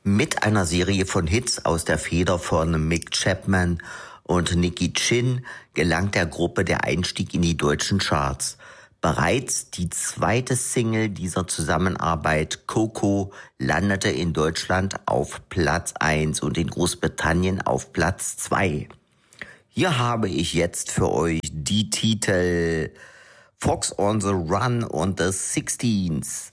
Mit einer Serie von Hits aus der Feder von Mick Chapman und Nicky Chinn gelang der Gruppe der Einstieg in die deutschen Charts. Bereits die zweite Single dieser Zusammenarbeit, Coco, landete in Deutschland auf Platz 1 und in Großbritannien auf Platz 2. Hier habe ich jetzt für euch die Titel Fox on the Run und The Sixteens.